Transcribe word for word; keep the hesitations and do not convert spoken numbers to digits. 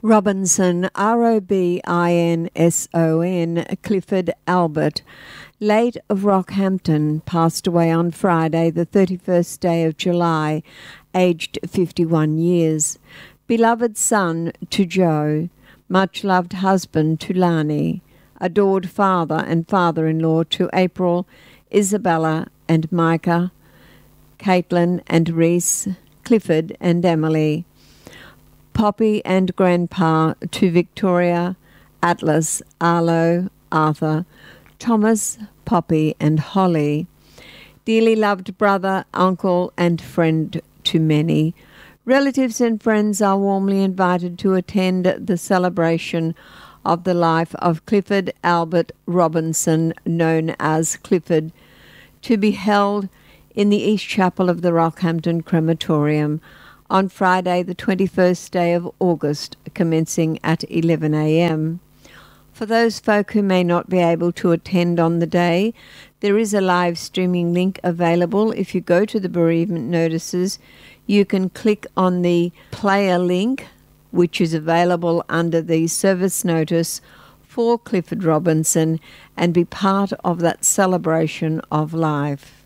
Robinson, R O B I N S O N, Clifford Albert, late of Rockhampton, passed away on Friday, the thirty-first day of July, aged fifty-one years. Beloved son to Joe, much-loved husband to Lani, adored father and father-in-law to April, Isabella and Micah, Caitlin and Reese, Clifford and Emily, Poppy and Grandpa to Victoria, Atlas, Arlo, Arthur, Thomas, Poppy and Holly, dearly loved brother, uncle and friend to many. Relatives and friends are warmly invited to attend the celebration of the life of Clifford Albert Robinson, known as Clifford, to be held in the East Chapel of the Rockhampton Crematorium on Friday, the twenty-first day of August, commencing at eleven a m. For those folk who may not be able to attend on the day, there is a live streaming link available. If you go to the bereavement notices, you can click on the player link, which is available under the service notice for Clifford Robinson, and be part of that celebration of life.